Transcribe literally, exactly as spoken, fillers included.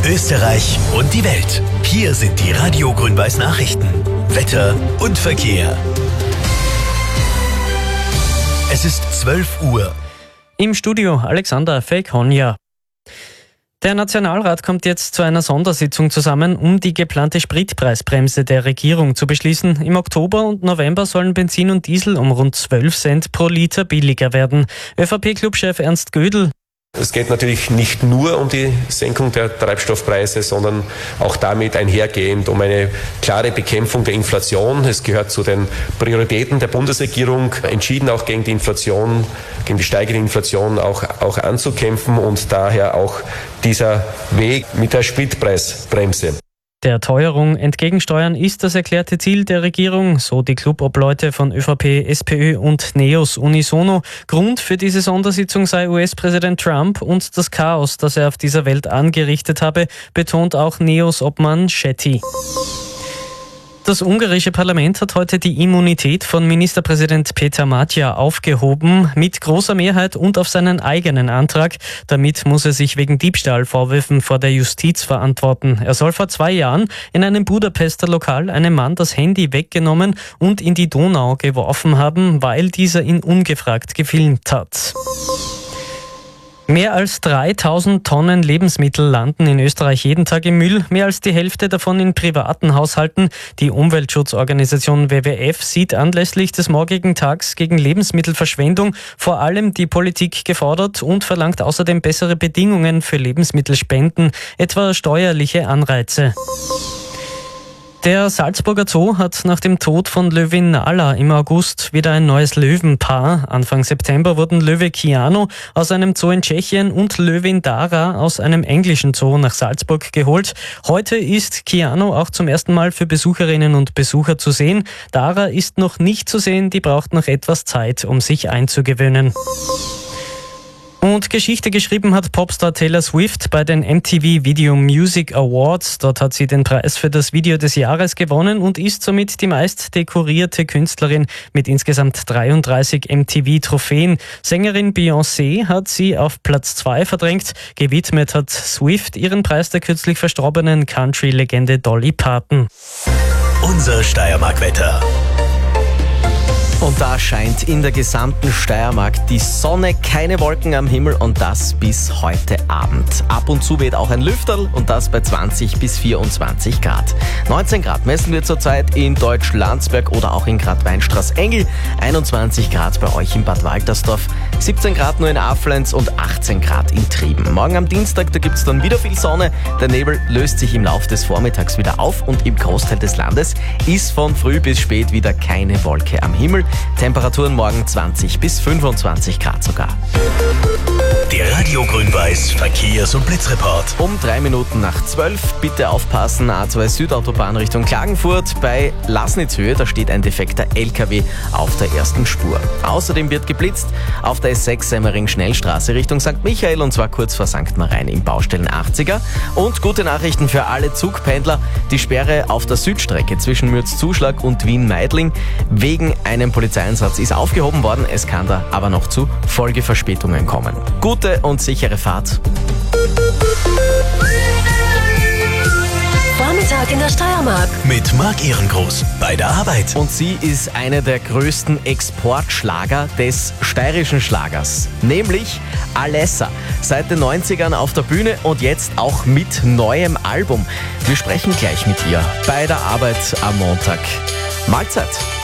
Österreich und die Welt. Hier sind die Radio Grün-Weiß Nachrichten. Wetter und Verkehr. Es ist zwölf Uhr. Im Studio Alexander Felkonja. Der Nationalrat kommt jetzt zu einer Sondersitzung zusammen, um die geplante Spritpreisbremse der Regierung zu beschließen. Im Oktober und November sollen Benzin und Diesel um rund zwölf Cent pro Liter billiger werden. ÖVP-Clubchef Ernst Gödel. Es geht natürlich nicht nur um die Senkung der Treibstoffpreise, sondern auch damit einhergehend um eine klare Bekämpfung der Inflation. Es gehört zu den Prioritäten der Bundesregierung, entschieden auch gegen die Inflation, gegen die steigende Inflation auch, auch anzukämpfen und daher auch dieser Weg mit der Spritpreisbremse. Der Teuerung entgegensteuern ist das erklärte Ziel der Regierung, so die Clubobleute von ÖVP, SPÖ und NEOS unisono. Grund für diese Sondersitzung sei U S-Präsident Trump und das Chaos, das er auf dieser Welt angerichtet habe, betont auch NEOS-Obmann Shetty. Das ungarische Parlament hat heute die Immunität von Ministerpräsident Peter Magyar aufgehoben, mit großer Mehrheit und auf seinen eigenen Antrag. Damit muss er sich wegen Diebstahlvorwürfen vor der Justiz verantworten. Er soll vor zwei Jahren in einem Budapester Lokal einem Mann das Handy weggenommen und in die Donau geworfen haben, weil dieser ihn ungefragt gefilmt hat. Mehr als dreitausend Tonnen Lebensmittel landen in Österreich jeden Tag im Müll, mehr als die Hälfte davon in privaten Haushalten. Die Umweltschutzorganisation W W F sieht anlässlich des morgigen Tags gegen Lebensmittelverschwendung vor allem die Politik gefordert und verlangt außerdem bessere Bedingungen für Lebensmittelspenden, etwa steuerliche Anreize. Der Salzburger Zoo hat nach dem Tod von Löwin Nala im August wieder ein neues Löwenpaar. Anfang September wurden Löwe Kiano aus einem Zoo in Tschechien und Löwin Dara aus einem englischen Zoo nach Salzburg geholt. Heute ist Kiano auch zum ersten Mal für Besucherinnen und Besucher zu sehen. Dara ist noch nicht zu sehen, die braucht noch etwas Zeit, um sich einzugewöhnen. Und Geschichte geschrieben hat Popstar Taylor Swift bei den M T V Video Music Awards. Dort hat sie den Preis für das Video des Jahres gewonnen und ist somit die meist dekorierte Künstlerin mit insgesamt dreiunddreißig M T V-Trophäen. Sängerin Beyoncé hat sie auf Platz zwei verdrängt. Gewidmet hat Swift ihren Preis der kürzlich verstorbenen Country-Legende Dolly Parton. Unser Steiermark-Wetter. Und da scheint in der gesamten Steiermark die Sonne, keine Wolken am Himmel und das bis heute Abend. Ab und zu weht auch ein Lüfterl und das bei zwanzig bis vierundzwanzig Grad. neunzehn Grad messen wir zurzeit in Deutsch-Landsberg oder auch in Grad-Weinstraß-Engel. einundzwanzig Grad bei euch in Bad Waltersdorf, siebzehn Grad nur in Aflenz und achtzehn Grad in Trieben. Morgen am Dienstag, da gibt es dann wieder viel Sonne. Der Nebel löst sich im Laufe des Vormittags wieder auf und im Großteil des Landes ist von früh bis spät wieder keine Wolke am Himmel. Temperaturen morgen zwanzig bis fünfundzwanzig Grad sogar. Der Radio Grün-Weiß Verkehrs- und Blitzreport. Um drei Minuten nach zwölf, bitte aufpassen, A zwei Südautobahn Richtung Klagenfurt. Bei Lasnitzhöhe, da steht ein defekter L K W auf der ersten Spur. Außerdem wird geblitzt auf der S sechs Semmering-Schnellstraße Richtung Sankt Michael und zwar kurz vor Sankt Marien im Baustellen achtziger. Und gute Nachrichten für alle Zugpendler. Die Sperre auf der Südstrecke zwischen Mürzzuschlag und Wien-Meidling wegen einem Polizeieinsatz ist aufgehoben worden. Es kann da aber noch zu Folgeverspätungen kommen. Gute und sichere Fahrt. Vormittag in der Steiermark. Mit Marc Ehrengroß bei der Arbeit. Und sie ist eine der größten Exportschlager des steirischen Schlagers, nämlich Alessa. Seit den neunzigern auf der Bühne und jetzt auch mit neuem Album. Wir sprechen gleich mit ihr bei der Arbeit am Montag. Mahlzeit!